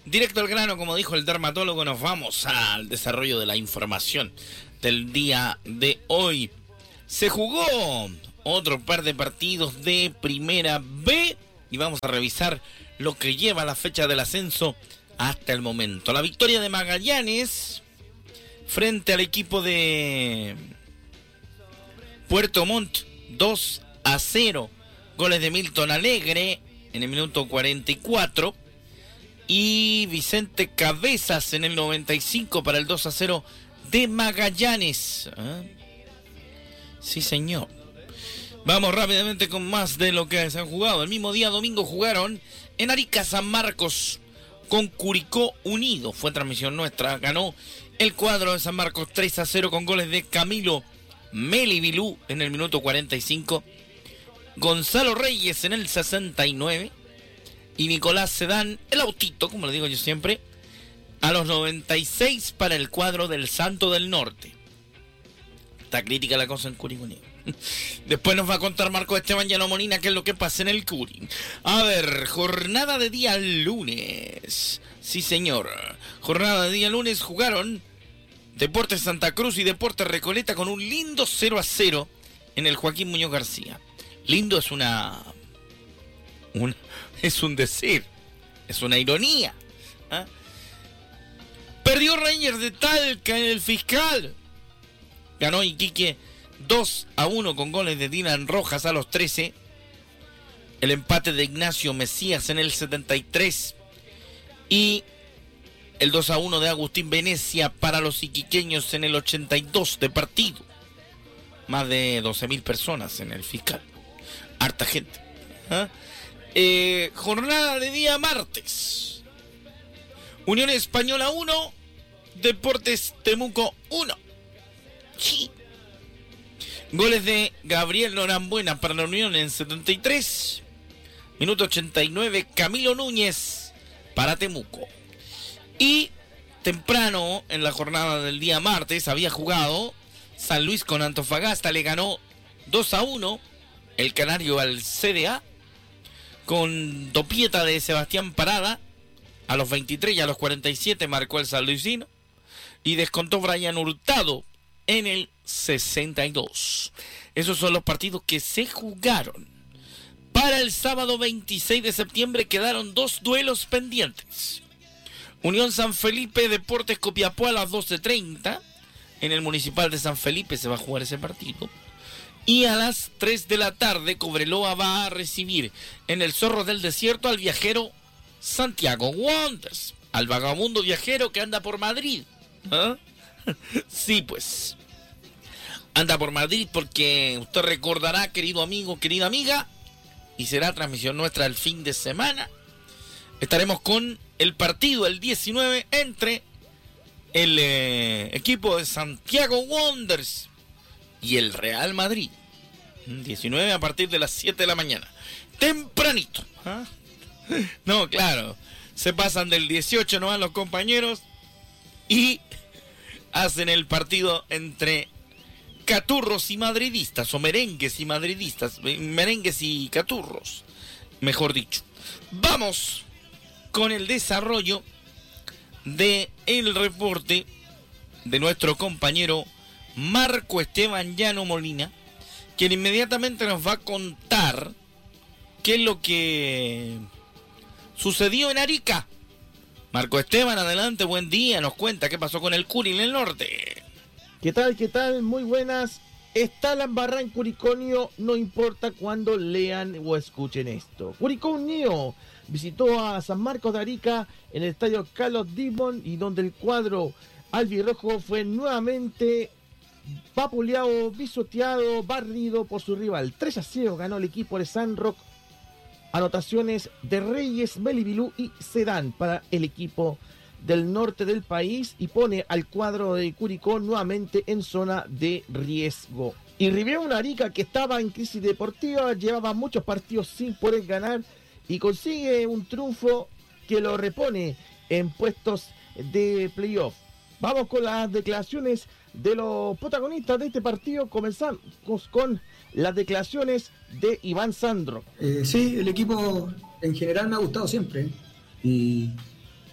Directo al grano, como dijo el dermatólogo, nos vamos al desarrollo de la información del día de hoy. Se jugó otro par de partidos de Primera B y vamos a revisar lo que lleva la fecha del ascenso hasta el momento. La victoria de Magallanes frente al equipo de Puerto Montt, 2-0. Goles de Milton Alegre en el minuto 44 y Vicente Cabezas en el 95 para el 2-0 de Magallanes. Sí, señor. Vamos rápidamente con más de lo que se han jugado. El mismo día domingo jugaron en Arica San Marcos con Curicó Unido. Fue transmisión nuestra. Ganó el cuadro de San Marcos 3-0 con goles de Camilo Melibilú en el minuto 45. Gonzalo Reyes en el 69. Y Nicolás Sedán, el autito, como le digo yo siempre, a los 96 para el cuadro del Santo del Norte. Está crítica la cosa en Curicó Unido. Después nos va a contar Marco Esteban Llano Molina qué es lo que pasa en el Curi. A ver, jornada de día lunes. Sí, señor. Jornada de día lunes jugaron Deportes Santa Cruz y Deportes Recoleta con un lindo 0-0 en el Joaquín Muñoz García. Lindo es es un decir, es una ironía. Perdió Rangers de Talca en el Fiscal. Ganó Iquique 2-1 con goles de Dylan Rojas a los 13. El empate de Ignacio Mesías en el 73. Y el 2-1 de Agustín Venecia para los iquiqueños en el 82 de partido. Más de 12.000 personas en el Fiscal. Harta gente. Jornada de día martes. Unión Española 1, Deportes Temuco 1. Sí. Goles de Gabriel Norambuena para la Unión en 73. Minuto 89, Camilo Núñez para Temuco. Y temprano en la jornada del día martes había jugado San Luis con Antofagasta. Le ganó 2-1 el Canario al CDA. Con dopieta de Sebastián Parada, a los 23 y a los 47 marcó el sanluisino. Y descontó Brian Hurtado en el 62. Esos son los partidos que se jugaron. Para el sábado 26 de septiembre quedaron 2 duelos pendientes. Unión San Felipe, Deportes Copiapó a las 12:30. En el Municipal de San Felipe se va a jugar ese partido. Y a las 3 de la tarde, Cobreloa va a recibir en el Zorro del Desierto al viajero Santiago Wanderers, al vagabundo viajero que anda por Madrid. Sí, pues. Anda por Madrid porque usted recordará, querido amigo, querida amiga, y será transmisión nuestra el fin de semana. Estaremos con el partido el 19 entre el equipo de Santiago Wanderers y el Real Madrid. 19 a partir de las 7 de la mañana. Tempranito. No, claro. Se pasan del 18, ¿no? A los compañeros. Y hacen el partido entre caturros y madridistas. O merengues y madridistas. Merengues y caturros, mejor dicho. Vamos con el desarrollo de el reporte de nuestro compañero Marco Esteban Llano Molina, quien inmediatamente nos va a contar qué es lo que sucedió en Arica. Marco Esteban, adelante, buen día, nos cuenta qué pasó con el Curi en el norte. ¿Qué tal? ¿Qué tal? Muy buenas. Está la embarrada en Curicó Unido, no importa cuando lean o escuchen esto. Curicó Unido visitó a San Marcos de Arica en el estadio Carlos Dimon y donde el cuadro albirrojo fue nuevamente vapuleado, pisoteado, barrido por su rival. 3-0 ganó el equipo de San Roque. Anotaciones de Reyes, Melibilú y Sedán para el equipo del norte del país y pone al cuadro de Curicó nuevamente en zona de riesgo. Y Riviera una Arica que estaba en crisis deportiva, llevaba muchos partidos sin poder ganar y consigue un triunfo que lo repone en puestos de playoff. Vamos con las declaraciones de los protagonistas de este partido. Comenzamos con las declaraciones de Iván Sandro. Sí, el equipo en general me ha gustado siempre. Y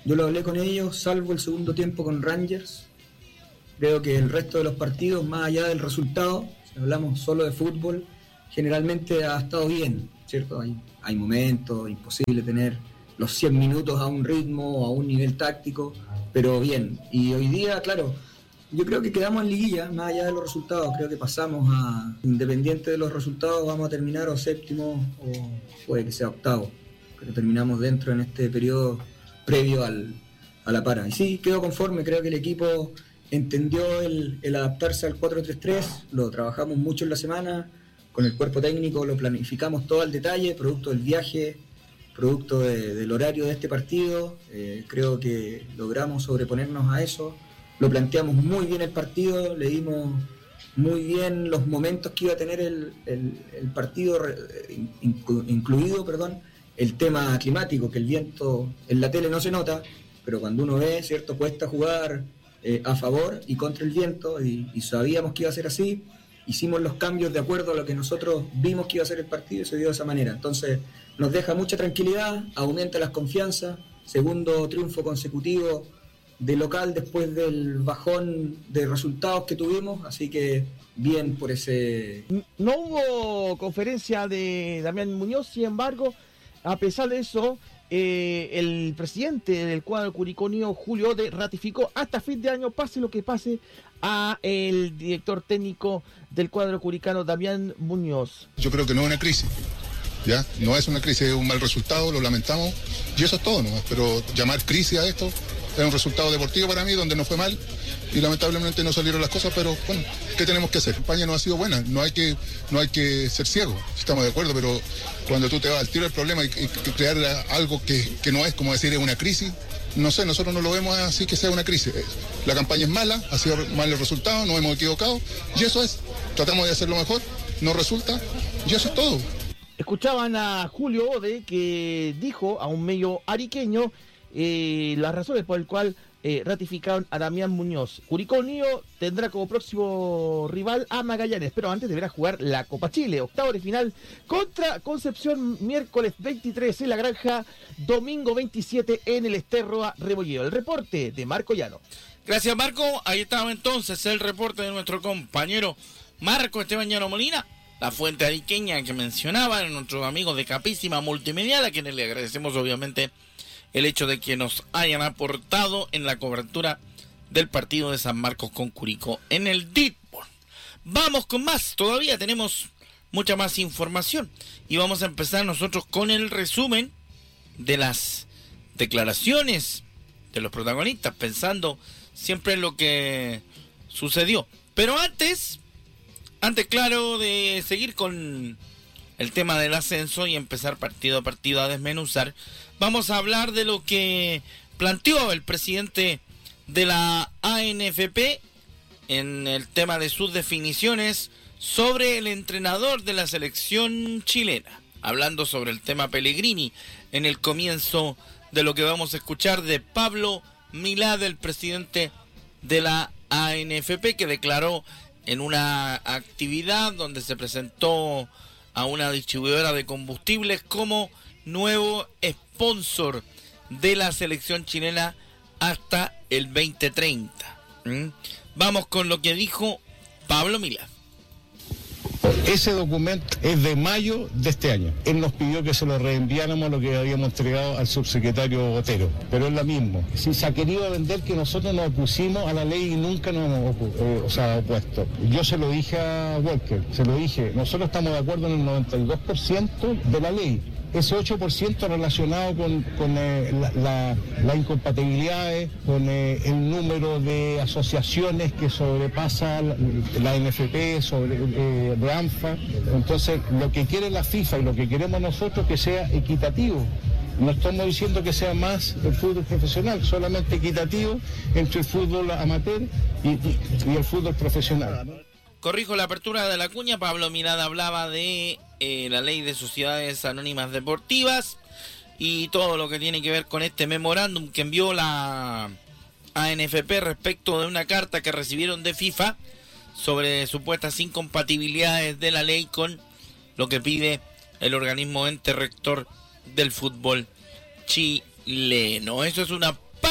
Yo lo hablé con ellos, salvo el segundo tiempo con Rangers. Creo que el resto de los partidos, más allá del resultado, si hablamos solo de fútbol, generalmente ha estado bien, ¿cierto? Hay momentos, imposible tener los 100 minutos a un ritmo, a un nivel táctico, pero bien. Y hoy día, claro, yo creo que quedamos en liguilla, más allá de los resultados. Creo que pasamos independiente de los resultados, vamos a terminar o séptimo o puede que sea octavo. Pero terminamos dentro en este periodo previo a la para. Y sí, quedo conforme, creo que el equipo entendió el adaptarse al 4-3-3, lo trabajamos mucho en la semana, con el cuerpo técnico lo planificamos todo al detalle, producto del viaje, producto del horario de este partido. Creo que logramos sobreponernos a eso, lo planteamos muy bien el partido, le dimos muy bien los momentos que iba a tener el partido, incluido el tema climático, que el viento en la tele no se nota, pero cuando uno ve, ¿cierto?, cuesta jugar a favor y contra el viento, y sabíamos que iba a ser así. Hicimos los cambios de acuerdo a lo que nosotros vimos que iba a ser el partido y se dio de esa manera. Entonces nos deja mucha tranquilidad, aumenta las confianzas, segundo triunfo consecutivo de local después del bajón de resultados que tuvimos, así que bien por ese... No hubo conferencia de Damián Muñoz, sin embargo, a pesar de eso, el presidente del cuadro curiconio, Julio Ode, ratificó hasta fin de año, pase lo que pase, a el director técnico del cuadro curicano, Damián Muñoz. Yo creo que no es una crisis, ¿ya? No es una crisis, es un mal resultado, lo lamentamos, y eso es todo, ¿no? Pero llamar crisis a esto es un resultado deportivo para mí, donde no fue mal, y lamentablemente no salieron las cosas, pero bueno, ¿qué tenemos que hacer? España no ha sido buena, no hay que ser ciego, estamos de acuerdo, pero cuando tú te vas al tiro del problema y crear algo que no es, como decir, es una crisis, no sé, nosotros no lo vemos así que sea una crisis. La campaña es mala, ha sido mal el resultado, nos hemos equivocado, y eso es, tratamos de hacerlo mejor, no resulta, y eso es todo. Escuchaban a Julio Ode, que dijo a un medio ariqueño las razones por el cual ratificaron a Damián Muñoz. Curicó Unido tendrá como próximo rival a Magallanes, pero antes deberá jugar la Copa Chile, octavo de final contra Concepción, miércoles 23 en La Granja, domingo 27 en el Esterroa Rebolledo. El reporte de Marco Llano. Gracias, Marco. Ahí estaba entonces el reporte de nuestro compañero Marco Esteban Llano Molina, la fuente ariqueña que mencionaban nuestros amigos de Capísima Multimedial, a quienes le agradecemos obviamente el hecho de que nos hayan aportado en la cobertura del partido de San Marcos con Curicó en el Dearborn. Vamos con más, todavía tenemos mucha más información y vamos a empezar nosotros con el resumen de las declaraciones de los protagonistas, pensando siempre en lo que sucedió. Pero antes claro, de seguir con el tema del ascenso y empezar partido a partido a desmenuzar, vamos a hablar de lo que planteó el presidente de la ANFP en el tema de sus definiciones sobre el entrenador de la selección chilena, hablando sobre el tema Pellegrini en el comienzo de lo que vamos a escuchar de Pablo Milad, el presidente de la ANFP, que declaró en una actividad donde se presentó a una distribuidora de combustibles como nuevo sponsor de la selección chilena hasta el 2030. Vamos con lo que dijo Pablo Milad. Ese documento es de mayo de este año. Él nos pidió que se lo reenviáramos lo que habíamos entregado al subsecretario Otero, pero es lo mismo. Si se ha querido vender que nosotros nos opusimos a la ley y nunca nos hemos opuesto. Yo se lo dije a Walker, nosotros estamos de acuerdo en el 92% de la ley. Ese 8% relacionado con las incompatibilidades, con el número de asociaciones que sobrepasa la NFP, de ANFA. Entonces, lo que quiere la FIFA y lo que queremos nosotros es que sea equitativo. No estamos diciendo que sea más el fútbol profesional, solamente equitativo entre el fútbol amateur y el fútbol profesional. Corrijo la apertura de la cuña. Pablo Milad hablaba de la ley de sociedades anónimas deportivas y todo lo que tiene que ver con este memorándum que envió la ANFP respecto de una carta que recibieron de FIFA sobre supuestas incompatibilidades de la ley con lo que pide el organismo ente rector del fútbol chileno. Eso es una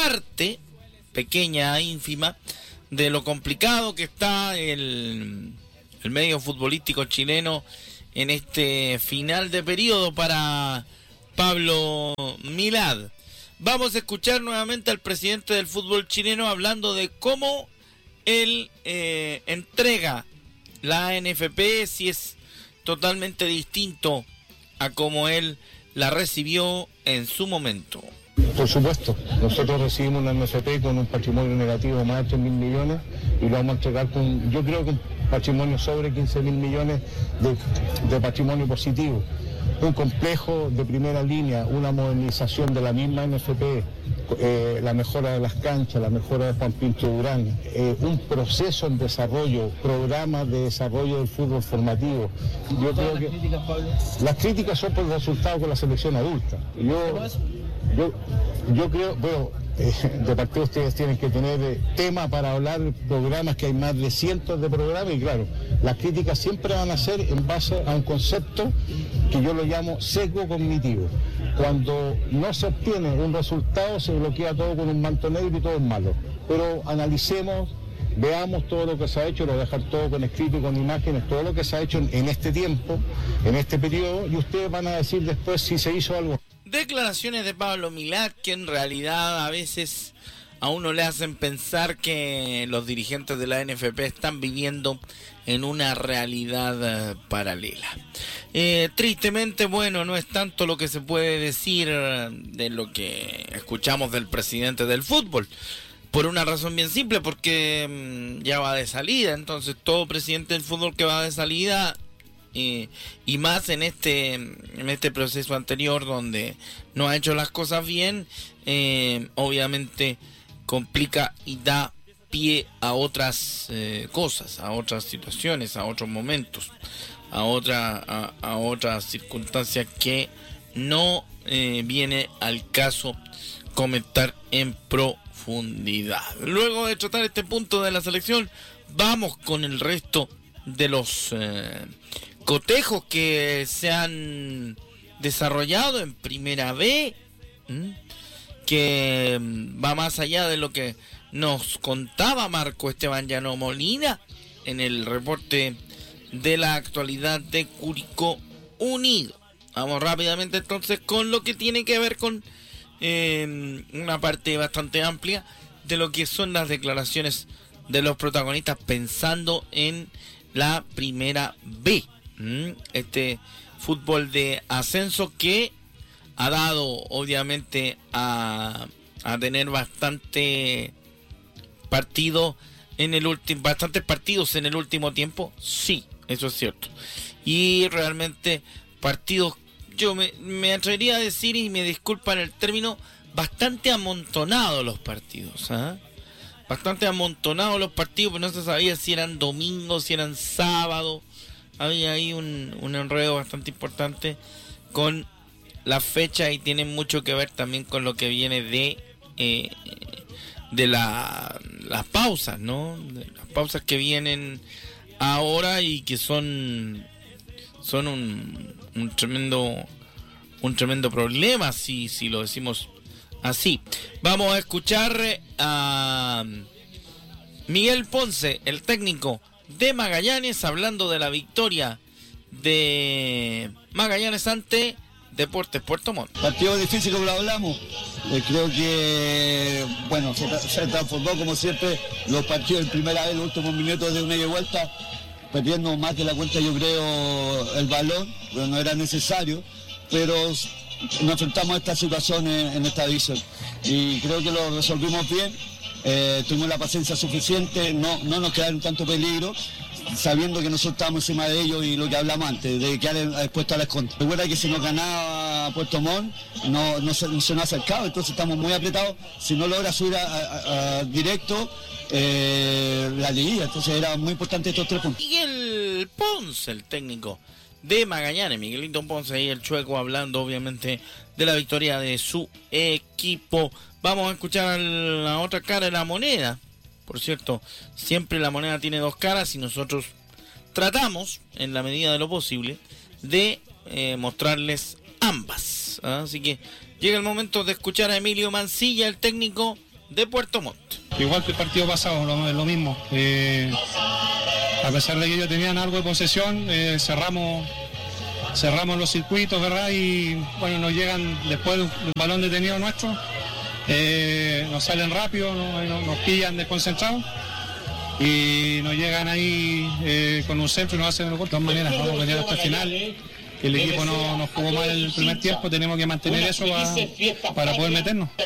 parte, pequeña, ínfima, de lo complicado que está el medio futbolístico chileno en este final de periodo para Pablo Milad. Vamos a escuchar nuevamente al presidente del fútbol chileno hablando de cómo él entrega la NFP, si es totalmente distinto a cómo él la recibió en su momento. Por supuesto, nosotros recibimos una NFP con un patrimonio negativo de más de 3.000 millones y lo vamos a entregar con, yo creo que un patrimonio sobre 15.000 millones de patrimonio positivo. Un complejo de primera línea, una modernización de la misma NFP, la mejora de las canchas, la mejora de Juan Pinto Durán, un proceso en desarrollo, programas de desarrollo del fútbol formativo. Yo creo que las críticas son por el resultado con la selección adulta. Yo creo, bueno, de parte ustedes tienen que tener tema para hablar, programas, que hay más de cientos de programas, y claro, las críticas siempre van a ser en base a un concepto que yo lo llamo sesgo cognitivo. Cuando no se obtiene un resultado, se bloquea todo con un manto negro y todo es malo. Pero analicemos, veamos todo lo que se ha hecho, lo voy a dejar todo con escrito y con imágenes, todo lo que se ha hecho en este tiempo, en este periodo, y ustedes van a decir después si se hizo algo. Declaraciones de Pablo Milad que en realidad a veces a uno le hacen pensar que los dirigentes de la NFP están viviendo en una realidad paralela. Tristemente, bueno, no es tanto lo que se puede decir de lo que escuchamos del presidente del fútbol, por una razón bien simple, porque ya va de salida. Entonces todo presidente del fútbol que va de salida, y más en este proceso anterior donde no ha hecho las cosas bien, obviamente complica y da pie a otras cosas, a otras situaciones, a otros momentos, a otras circunstancias que no viene al caso comentar en profundidad. Luego de tratar este punto de la selección, vamos con el resto de los cotejos que se han desarrollado en Primera B, que va más allá de lo que nos contaba Marco Esteban Llano Molina en el reporte de la actualidad de Curicó Unido. Vamos rápidamente entonces con lo que tiene que ver con una parte bastante amplia de lo que son las declaraciones de los protagonistas pensando en la Primera B. Este fútbol de ascenso que ha dado obviamente a tener bastantes partidos en el último tiempo, sí, eso es cierto. Y realmente partidos, yo me atrevería a decir, y me disculpan el término, bastante amontonados los partidos, bastante amontonados los partidos, pero no se sabía si eran domingos, si eran sábados. Había ahí un enredo bastante importante con la fecha, y tiene mucho que ver también con lo que viene de las pausas, ¿no? De las pausas que vienen ahora y que son un tremendo problema, si lo decimos así. Vamos a escuchar a Miguel Ponce, el técnico de Magallanes, hablando de la victoria de Magallanes ante Deportes Puerto Montt. Partido difícil, como lo hablamos. Creo que, bueno, se transformó como siempre los partidos en Primera vez, los últimos minutos de una y vuelta, perdiendo más de la cuenta, yo creo, el balón, pero no era necesario, pero nos enfrentamos a esta situación en esta división y creo que lo resolvimos bien. Tuvimos la paciencia suficiente, no nos quedaron tanto peligro, sabiendo que nosotros estábamos encima de ellos, y lo que hablamos antes, de quedar expuesto a las contras. Recuerda que si nos ganaba Puerto Montt, no se nos ha acercado, entonces estamos muy apretados. Si no logra subir a directo, la liguilla, entonces era muy importante estos 3 puntos. Miguel Ponce, el técnico de Magallanes, Miguelito Ponce, y el Chueco, hablando obviamente de la victoria de su equipo. Vamos a escuchar la otra cara de la moneda. Por cierto, siempre la moneda tiene dos caras y nosotros tratamos, en la medida de lo posible, de mostrarles ambas. Así que llega el momento de escuchar a Emilio Mancilla, el técnico de Puerto Montt. Igual que el partido pasado, lo mismo. A pesar de que ellos tenían algo de posesión, cerramos los circuitos, ¿verdad? Y bueno, nos llegan después de un balón detenido nuestro, nos salen rápido, nos pillan desconcentrados y nos llegan ahí con un centro y nos hacen el gol. De todas maneras, vamos a pelear hasta el final. El equipo no jugó mal el primer tiempo, tenemos que mantener eso para poder meternos.